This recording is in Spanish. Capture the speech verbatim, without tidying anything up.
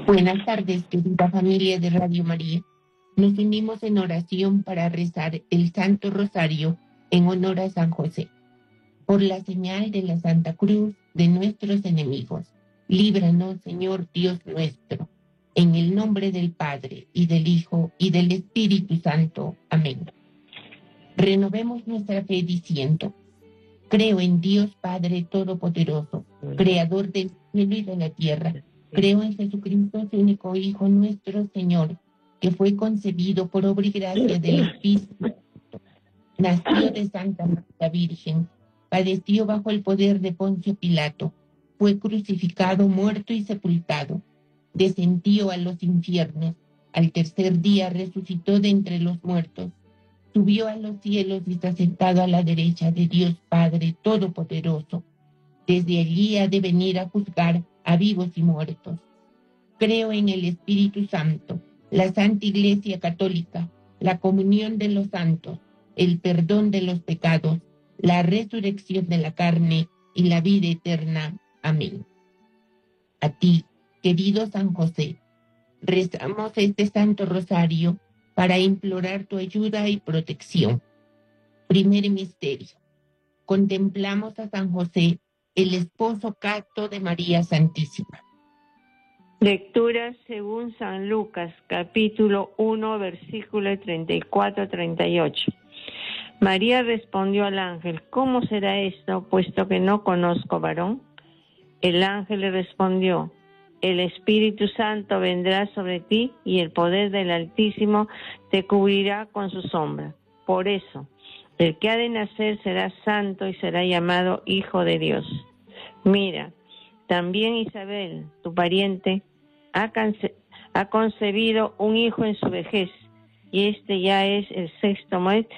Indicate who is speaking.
Speaker 1: Buenas tardes, querida familia de Radio María. Nos unimos en oración para rezar el Santo Rosario en honor a San José. Por la señal de la Santa Cruz de nuestros enemigos, líbranos, Señor Dios nuestro, en el nombre del Padre, y del Hijo, y del Espíritu Santo. Amén. Renovemos nuestra fe diciendo: creo en Dios Padre Todopoderoso, Creador del cielo y de la tierra. Creo en Jesucristo, su único Hijo, nuestro Señor, que fue concebido por obra y gracia del Espíritu Santo. Nació de Santa María Virgen, padeció bajo el poder de Poncio Pilato, fue crucificado, muerto y sepultado, descendió a los infiernos, al tercer día resucitó de entre los muertos, subió a los cielos y está sentado a la derecha de Dios Padre Todopoderoso. Desde allí ha de venir a juzgar a vivos y muertos. Creo en el Espíritu Santo, la Santa Iglesia Católica, la comunión de los santos, el perdón de los pecados, la resurrección de la carne y la vida eterna. Amén. A ti, querido San José, rezamos este Santo Rosario para implorar tu ayuda y protección. Primer misterio. Contemplamos a San José, el esposo casto de María Santísima.
Speaker 2: Lectura según San Lucas, capítulo uno, versículos treinta y cuatro a treinta y ocho. María respondió al ángel: ¿cómo será esto, puesto que no conozco varón? El ángel le respondió: el Espíritu Santo vendrá sobre ti y el poder del Altísimo te cubrirá con su sombra. Por eso, el que ha de nacer será santo y será llamado Hijo de Dios. Mira, también Isabel, tu pariente, ha, conce- ha concebido un hijo en su vejez, y este ya es el sexto mes